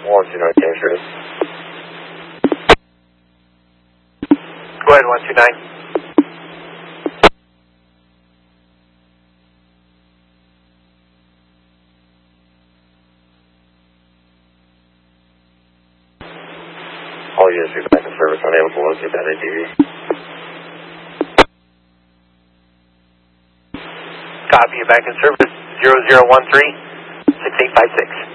129 Cambridge Ready. Go ahead, 129. All units are back in service, unable to locate that ATV. Copy, back in service, 0013-6856.